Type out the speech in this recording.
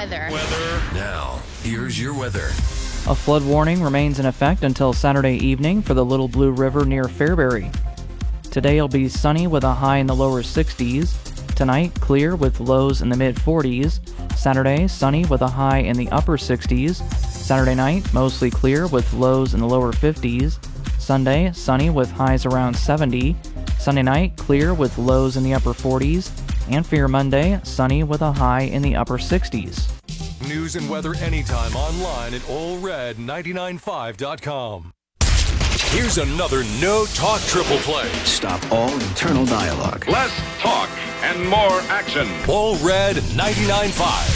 weather. Now, here's your weather. A flood warning remains in effect until Saturday evening for the Little Blue River near Fairbury. Today will be sunny with a high in the lower 60s. Tonight, clear with lows in the mid-40s. Saturday, sunny with a high in the upper 60s. Saturday night, mostly clear with lows in the lower 50s. Sunday, sunny with highs around 70. Sunday night, clear with lows in the upper 40s. And for your Monday, sunny with a high in the upper 60s. News and weather anytime online at allred995.com. Here's another No Talk Triple Play. Stop all internal dialogue. Less talk and more action. All Red 99.5.